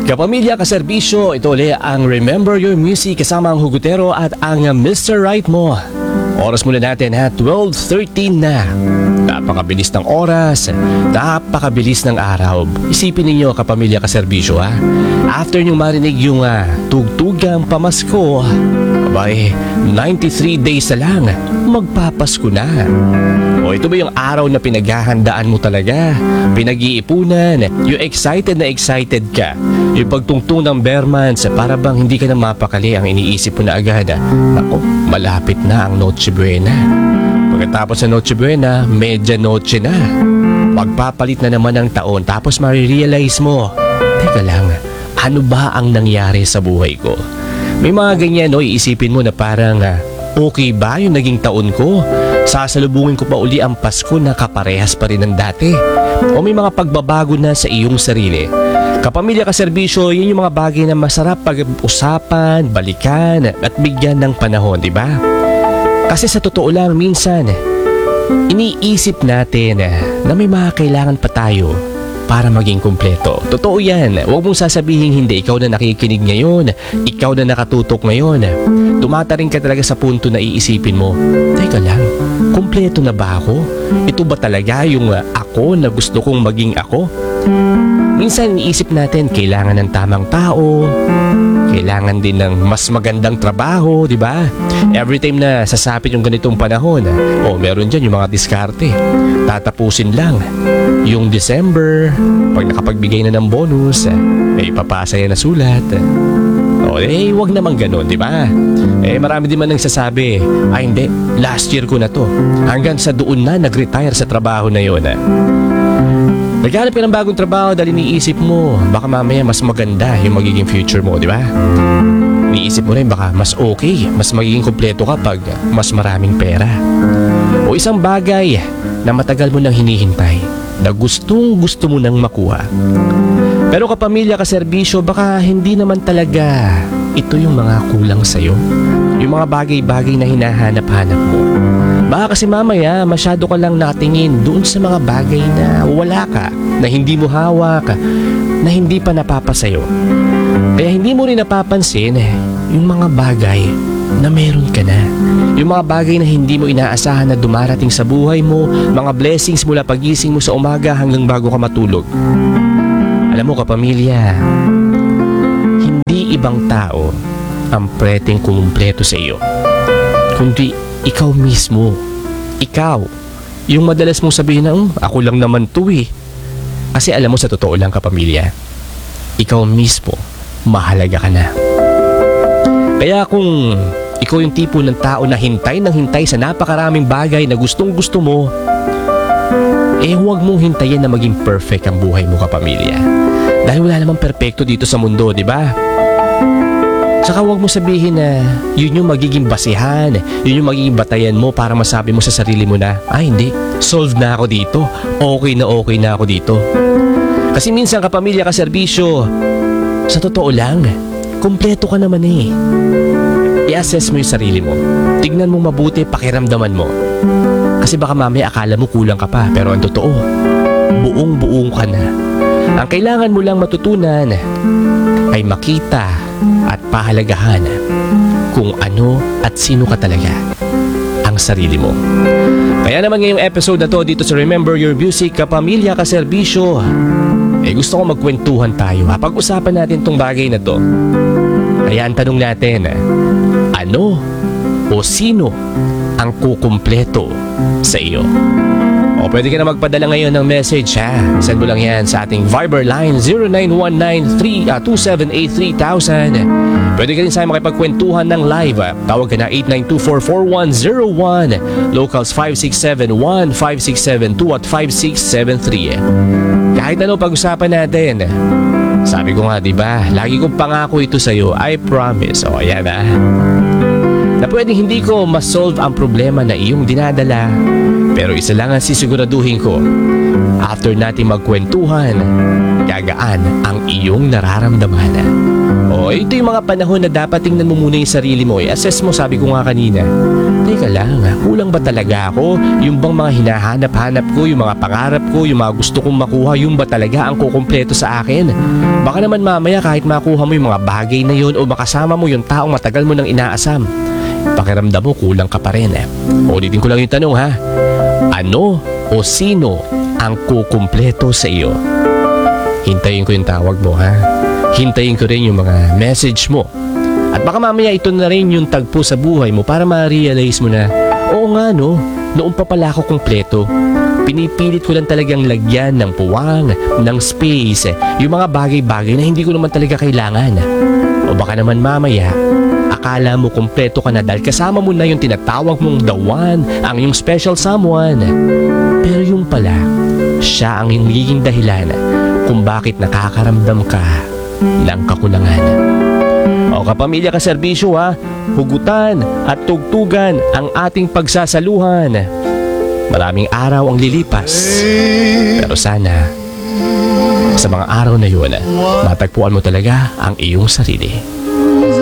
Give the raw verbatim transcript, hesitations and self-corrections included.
Kapamilya, kaserbisyo, ito ulit ang Remember Your Music kasama ang Hugutero at ang mister Right mo. Oras muna natin ha, twelve thirteen na. Napakabilis ng oras, napakabilis ng araw. Isipin ninyo kapamilya, kaserbisyo ha. After nyo marinig yung uh, tugtugang pamasko, abay, ninety-three days na lang, magpapasko na. O ito ba yung araw na pinaghahandaan mo talaga? Pinag-iipunan, yung excited na excited ka. Yung pagtungtong ng bare months, para bang hindi ka na mapakali, ang iniisip mo na agad. Ako, malapit na ang Noche Buena. Pagkatapos sa Noche Buena, Media Noche na. Magpapalit na naman ang taon, tapos marirealize mo, teka lang, ano ba ang nangyari sa buhay ko? May mga ganyan, no, iisipin mo na parang, okay ba yung naging taon ko? Sasalubungin ko pa uli ang Pasko na kaparehas pa rin ng dati? O may mga pagbabago na sa iyong sarili? Kapamilya, kaserbisyo, yun yung mga bagay na masarap pag-usapan, balikan at bigyan ng panahon, di ba? Kasi sa totoo lang, minsan, iniisip natin na may mga kailangan pa tayo para maging kumpleto. Totoo yan. Huwag mong sasabihin hindi. Ikaw na nakikinig ngayon, ikaw na nakatutok ngayon, tumataring ka talaga sa punto na iisipin mo, teka lang, kumpleto na ba ako? Ito ba talaga yung ako na gusto kong maging ako? Minsan iniisip natin, kailangan ng tamang tao, kailangan din ng mas magandang trabaho, di ba? Every time na sasapit yung ganitong panahon, oh, meron dyan yung mga diskarte. Tatapusin lang yung December, pag nakapagbigay na ng bonus, may ipapasa yan na sulat. O, eh, wag naman ganun, di ba? Eh, marami din man nagsasabi, ay hindi, last year ko na to. Hanggang sa doon na nag-retire sa trabaho na yun. Naghanap ka ng bagong trabaho dahil iniisip mo, baka mamaya mas maganda yung magiging future mo, di ba? Iniisip mo rin baka mas okay, mas magiging kumpleto ka pag mas maraming pera. O isang bagay na matagal mo nang hinihintay, na gustong gusto mo nang makuha. Pero kapamilya, kaserbisyo, baka hindi naman talaga ito yung mga kulang sa'yo. Yung mga bagay-bagay na hinahanap-hanap mo. Baka kasi mamaya masyado ka lang natingin doon sa mga bagay na wala ka, na hindi mo hawak, na hindi pa napapasayo. Kaya hindi mo rin napapansin yung mga bagay na meron ka na. Yung mga bagay na hindi mo inaasahan na dumarating sa buhay mo, mga blessings mula pagising mo sa umaga hanggang bago ka matulog. Alam mo kapamilya, hindi ibang tao ang pwedeng kumumpleto sa iyo, kundi ikaw mismo. Ikaw, yung madalas mong sabihin na, um, ako lang naman to eh. Kasi alam mo, sa totoo lang kapamilya, ikaw mismo, mahalaga ka na. Kaya kung ikaw yung tipo ng tao na hintay ng hintay sa napakaraming bagay na gustong gusto mo, eh huwag mong hintayin na maging perfect ang buhay mo kapamilya. Dahil wala namang perfecto dito sa mundo, di ba? Tsaka huwag mo sabihin na yun yung magiging basihan, yun yung magiging batayan mo para masabi mo sa sarili mo na, ay hindi, solved na ako dito, okay na okay na ako dito. Kasi minsan kapamilya, kaserbisyo, sa totoo lang, kumpleto ka naman eh. I-assess mo yung sarili mo, tignan mo mabuti, pakiramdaman mo. Kasi baka mamaya akala mo kulang ka pa, pero ang totoo, buong-buong ka na. Ang kailangan mo lang matutunan ay makita at pahalagahan kung ano at sino ka talaga, ang sarili mo. Kaya naman ngayong episode na to dito sa Remember Your Music, kapamilya, kaserbisyo, eh gusto ko magkwentuhan tayo. Pag-usapan natin tong bagay na to. Kaya ang tanong natin, ano o sino ang kukumpleto sa iyo? O pwede ka na magpadala ngayon ng message ha. Send mo lang yan sa ating Viber line zero nine one nine three two seven eight three thousand. Pwede ka rin sa akin makipagkwentuhan ng live. Tawag ka na eight nine two four four one zero one, locals five six seven one, five six seven two at five six seven three. Kahit ano pag-usapan natin. Sabi ko nga, diba, lagi kong pangako ito sa'yo, I promise. O ayan ha, na pwedeng hindi ko ma-solve ang problema na iyong dinadala, pero isa lang ang sisiguraduhin ko, after natin magkwentuhan, gagaan ang iyong nararamdaman. O ito yung mga panahon na dapat tingnan mo muna yung sarili mo. I-assess mo, sabi ko nga kanina. Teka lang, kulang ba talaga ako? Yung bang mga hinahanap-hanap ko, yung mga pangarap ko, yung mga gusto kong makuha, yung ba talaga ang kukumpleto sa akin? Baka naman mamaya kahit makuha mo yung mga bagay na yun o makasama mo yung taong matagal mo nang inaasam, pakiramdam mo kulang ka pa rin eh. Ulitin ko lang yung tanong ha. Ano o sino ang kukumpleto sa iyo? Hintayin ko yung tawag mo ha. Hintayin ko rin yung mga message mo. At baka mamaya ito na rin yung tagpo sa buhay mo para ma-realize mo na, oo nga no, noon pa pala ako kumpleto. Pinipilit ko lang talagang lagyan ng puwang, ng space, yung mga bagay-bagay na hindi ko naman talaga kailangan. O baka naman mamaya, akala mo kumpleto ka na dahil kasama mo na yung tinatawag mong the one, ang yung special someone. Pero yung pala, siya ang yung magiging dahilan kung bakit nakakaramdam ka ng kakulangan. O kapamilya ka serbisyo ha, hugutan at tugtugan ang ating pagsasaluhan. Maraming araw ang lilipas, pero sana sa mga araw na yun, matagpuan mo talaga ang iyong sarili.